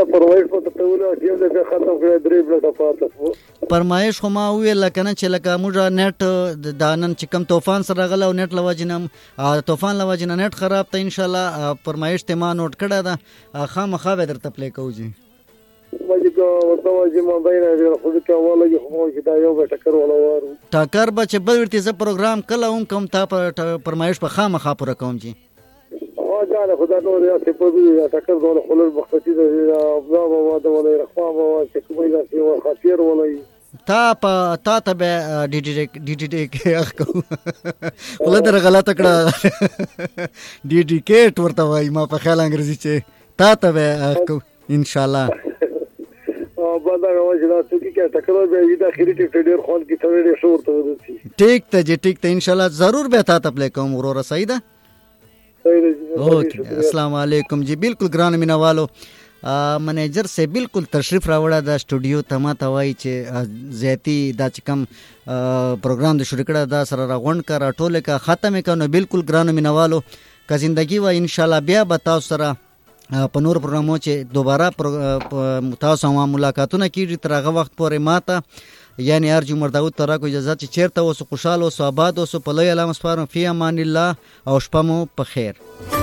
فرمایش په تاسو ټیم دې ختم کړی 3 منټه پاتې وو. فرمایش خو ما ویل کنه چې لکه موږ نت د نن چې کم طوفان سره غل او نت لواجنم طوفان لواجنه نت خراب ته ان شاء الله فرمایش ته ما نوٹ کړه دا خامخا به درته پلی کوجی ماجی کو ورته واجی ما بینه خو دې کوله چې خو چې دا یو به ټکر ولا وارو ټکر به چې بل ورته ز پروګرام کله هم کوم تا فرمایش په خامخا پوره کوم جی جاله خدا نور یا څه په دې ټکر ډول خلل بختي د ابزا بابا د ولې رخوا بابا چې کومه ځای و خاطر ولې تا ته به ډي کې اخو ولدر غلطه کړه ډي کې ورته وای ما په خیال انګریزي چې تا به اخو ان شاء الله باندې راوځي دا څه کې ټکر به وي د اخري ټیک ډیر خون کې څه شور ته ودی ټیک ته ان شاء الله ضرور به تا ته پلی کوم ورور سیدا اوکے السلام علیکم جی بالکل ګران مینوالو منیجر سے بالکل تشریف راوړه دا سټوډیو ته ما ته وایي چې زیاتی دا چې کم پروګرام د شروع کړه دا سره راغونډ کا راټوله کا ختمه کنو بالکل ګران مینوالو که زندگی و ان شاء الله بیا به تاسو سره په نور پروګرامو چې دوباره تاسو هم ملاقاتونه کیږي تر هغه وخت پورې ماته یعنی ارجو مرداود ترا کو اجازه چې چیرته اوسو خوشاله اوسو آباد اوسو په لوی علام سپارم فی امان الله او شپه مو په خیر.